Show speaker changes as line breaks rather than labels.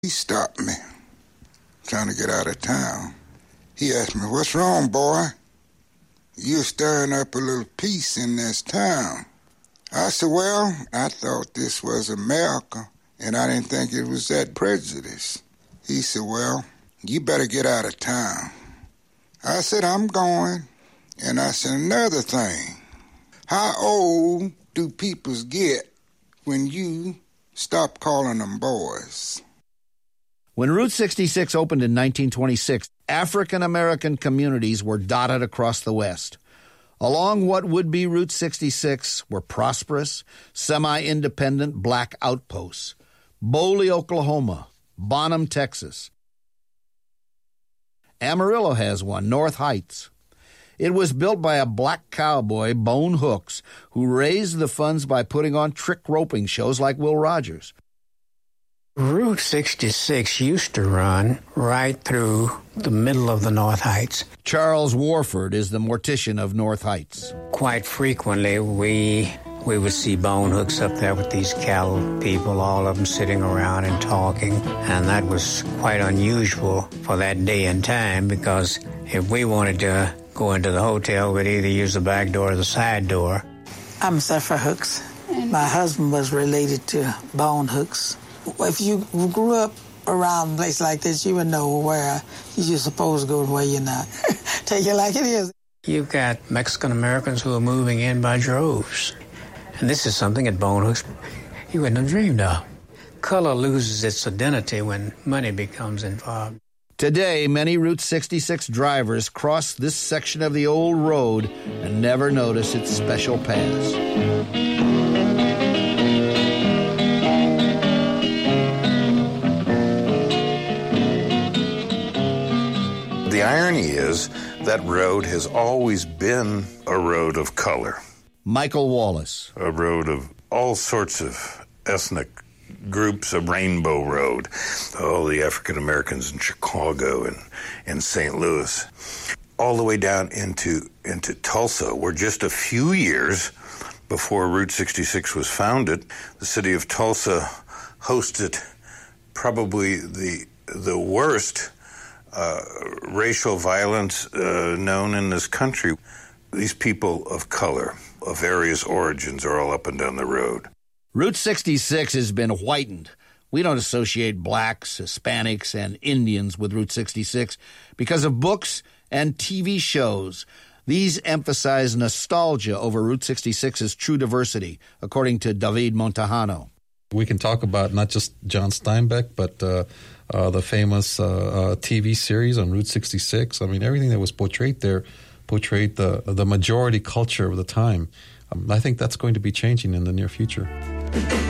He stopped me, trying to get out of town. He asked me, "What's wrong, boy? You're stirring up a little peace in this town." I said, "Well, I thought this was America, and I didn't think it was that prejudice." He said, "Well, you better get out of town." I said, "I'm going." And I said, "Another thing, how old do peoples get when you stop calling them boys?"
When Route 66 opened in 1926, African-American communities were dotted across the West. Along what would be Route 66 were prosperous, semi-independent black outposts. Boley, Oklahoma, Bonham, Texas. Amarillo has one, North Heights. It was built by a black cowboy, Bone Hooks, who raised the funds by putting on trick roping shows like Will Rogers.
Route 66 used to run right through the middle of the North Heights.
Charles Warford is the mortician of North Heights.
Quite frequently, we would see Bone Hooks up there with these cattle people, all of them sitting around and talking. And that was quite unusual for that day and time, because if we wanted to go into the hotel, we'd either use the back door or the side door.
I'm Zephyr Hooks. My husband was related to Bone Hooks. If you grew up around a place like this, you would know where you're supposed to go and where you're not. Take it like it is.
You've got Mexican-Americans who are moving in by droves. And this is something at Bone Hooks you wouldn't have dreamed of. Color loses its identity when money becomes involved.
Today, many Route 66 drivers cross this section of the old road and never notice its special paths.
The irony is that road has always been a road of color.
Michael Wallace.
A road of all sorts of ethnic groups, a rainbow road. All the African Americans in Chicago and St. Louis. All the way down into Tulsa, where just a few years before Route 66 was founded, the city of Tulsa hosted probably the worst racial violence known in this country. These people of color, of various origins, are all up and down the road.
Route 66 has been whitened. We don't associate blacks, Hispanics, and Indians with Route 66 because of books and TV shows. These emphasize nostalgia over Route 66's true diversity, according to David Montejano.
We can talk about not just John Steinbeck, but the famous TV series on Route 66. I mean, everything that was portrayed there portrayed the majority culture of the time. I think that's going to be changing in the near future.